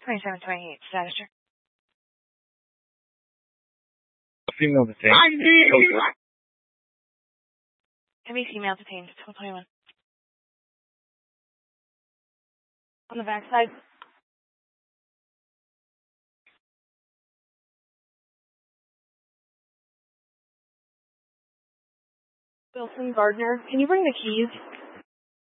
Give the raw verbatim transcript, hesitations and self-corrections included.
twenty-seven twenty-eight, status check. Female detained. Heavy female detained, twelve twenty-one. On the backside. Wilson Gardner, can you bring the keys?